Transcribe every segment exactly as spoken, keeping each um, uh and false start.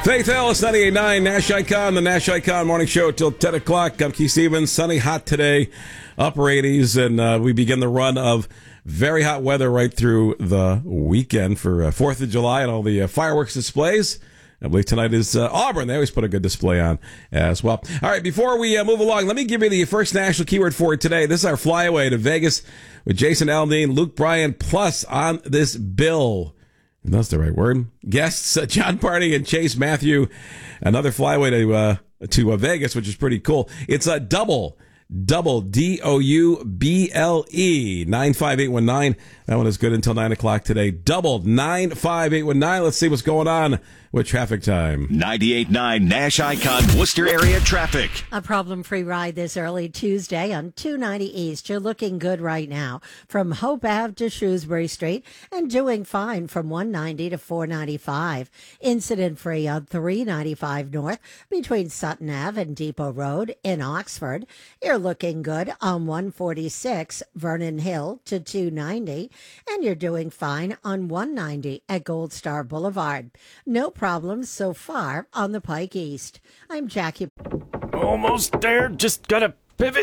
Faith Hill, it's ninety-eight point nine Nash Icon, the Nash Icon Morning Show till ten o'clock. I'm Keith Stevens. Sunny, hot today, upper eighties, and uh, we begin the run of very hot weather right through the weekend for uh, fourth of July and all the uh, fireworks displays. I believe tonight is uh, Auburn. They always put a good display on as well. All right, before we uh, move along, let me give you the first national keyword for today. This is our flyaway to Vegas with Jason Aldean, Luke Bryan, plus on this bill. And that's the right word. Guests, uh, John Party and Chase Matthew. Another flyaway to uh, to uh, Vegas, which is pretty cool. It's a double. Double, D O U B L E, nine five eight one nine. That one is good until nine o'clock today. Doubled, nine five eight one nine. Let's see what's going on with traffic time. ninety-eight point nine Nash Icon, Worcester area traffic. A problem-free ride this early Tuesday on two ninety East. You're looking good right now. From Hope Ave to Shrewsbury Street and doing fine from one ninety to four ninety-five. Incident-free on three ninety-five North between Sutton Ave and Depot Road in Oxford. You're looking good on one forty-six Vernon Hill to two ninety, and you're doing fine on one ninety at Gold Star Boulevard. No problems so far on the Pike East. I'm Jackie. Almost there. Just gotta pivot.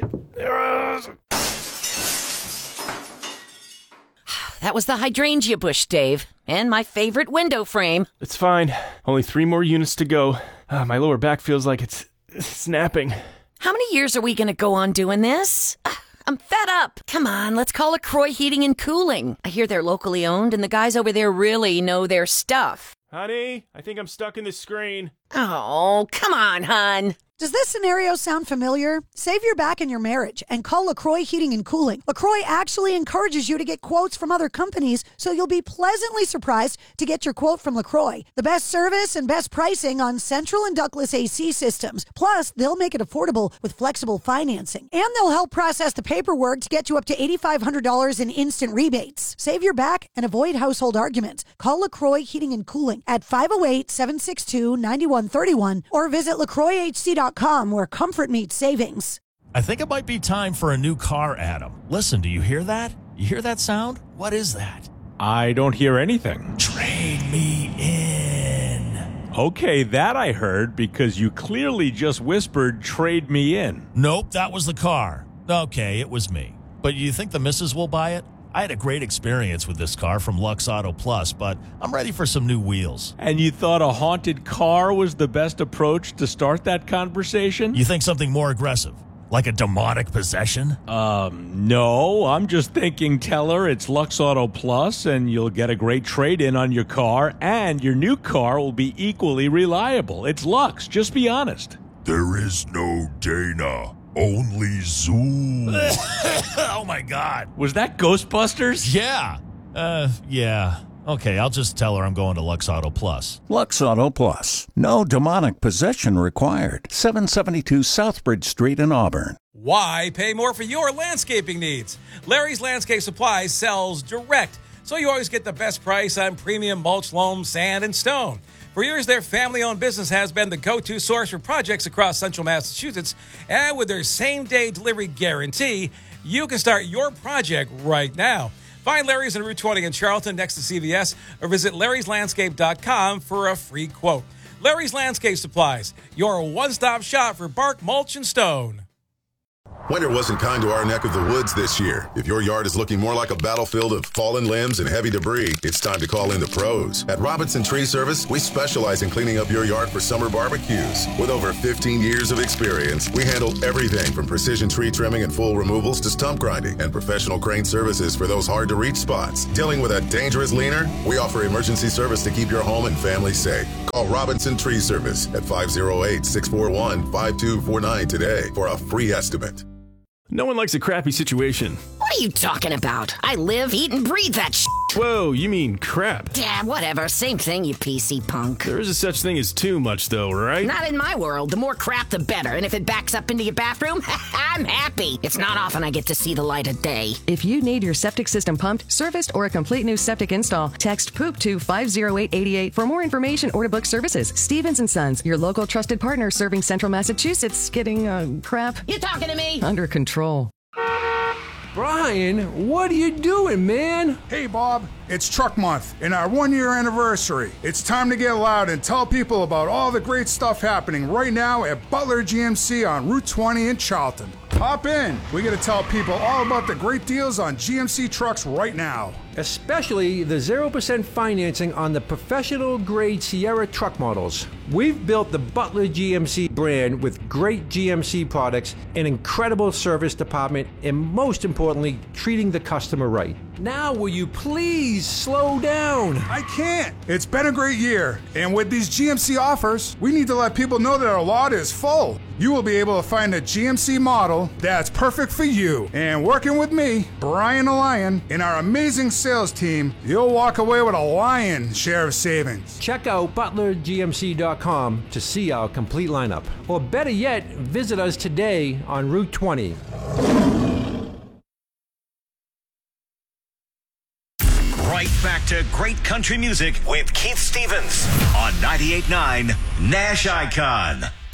That was the hydrangea bush, Dave, and my favorite window frame. It's fine. Only three more units to go. Uh, my lower back feels like it's, it's snapping. How many years are we going to go on doing this? Uh, I'm fed up. Come on, let's call LaCroix Heating and Cooling. I hear they're locally owned, and the guys over there really know their stuff. Honey, I think I'm stuck in the screen. Oh, come on, hon. Does this scenario sound familiar? Save your back in your marriage and call LaCroix Heating and Cooling. LaCroix actually encourages you to get quotes from other companies, so you'll be pleasantly surprised to get your quote from LaCroix. The best service and best pricing on central and ductless A C systems. Plus, they'll make it affordable with flexible financing. And they'll help process the paperwork to get you up to eight thousand five hundred dollars in instant rebates. Save your back and avoid household arguments. Call LaCroix Heating and Cooling at five oh eight, seven six two, nine one three one or visit LaCroix H C dot com where comfort meets savings. I think it might be time for a new car, Adam. Listen, do you hear that? You hear that sound? What is that? I don't hear anything. Trade me in. Okay, that I heard because you clearly just whispered, trade me in. Nope, that was the car. Okay, it was me. But you think the missus will buy it? I had a great experience with this car from Lux Auto Plus, but I'm ready for some new wheels. And you thought a haunted car was the best approach to start that conversation? You think something more aggressive, like a demonic possession? Um, no, I'm just thinking tell her it's Lux Auto Plus and you'll get a great trade-in on your car and your new car will be equally reliable. It's Lux, just be honest. There is no Dana. Only Zoom. Oh, my God. Was that Ghostbusters? Yeah. Uh, yeah. Okay, I'll just tell her I'm going to Lux Auto Plus. Lux Auto Plus. No demonic possession required. seven seventy-two Southbridge Street in Auburn. Why pay more for your landscaping needs? Larry's Landscape Supplies sells direct, so you always get the best price on premium mulch, loam, sand, and stone. For years, their family-owned business has been the go-to source for projects across central Massachusetts. And with their same-day delivery guarantee, you can start your project right now. Find Larry's on Route twenty in Charlton next to C V S or visit larrys landscape dot com for a free quote. Larry's Landscape Supplies, your one-stop shop for bark, mulch, and stone. Winter wasn't kind to our neck of the woods this year. If your yard is looking more like a battlefield of fallen limbs and heavy debris, it's time to call in the pros. At Robinson Tree Service, we specialize in cleaning up your yard for summer barbecues. With over fifteen years of experience, we handle everything from precision tree trimming and full removals to stump grinding and professional crane services for those hard-to-reach spots. Dealing with a dangerous leaner? We offer emergency service to keep your home and family safe. Call Robinson Tree Service at five oh eight, six four one, five two four nine today for a free estimate. No one likes a crappy situation. What are you talking about? I live, eat, and breathe that shit. Whoa, you mean crap. Yeah, whatever. Same thing, you P C punk. There is a such thing as too much, though, right? Not in my world. The more crap, the better. And if it backs up into your bathroom, I'm happy. It's not often I get to see the light of day. If you need your septic system pumped, serviced, or a complete new septic install, text POOP to five oh eight eight eight for more information or to book services. Stevens and Sons, your local trusted partner serving central Massachusetts, getting, uh, crap. You talking to me? Under control. Brian, what are you doing, man? Hey, Bob. It's Truck Month and our one-year anniversary. It's time to get loud and tell people about all the great stuff happening right now at Butler G M C on Route twenty in Charlton. Hop in. We got to tell people all about the great deals on G M C trucks right now. Especially the zero percent financing on the professional-grade Sierra truck models. We've built the Butler G M C brand with great G M C products, an incredible service department, and most importantly, treating the customer right. Now will you please slow down? I can't. It's been a great year, and with these G M C offers, we need to let people know that our lot is full. You will be able to find a G M C model that's perfect for you. And working with me, Brian the Lion, and our amazing sales team, you'll walk away with a lion share of savings. Check out butler g m c dot com to see our complete lineup. Or better yet, visit us today on Route twenty. Right back to great country music with Keith Stevens on ninety-eight point nine Nash Icon.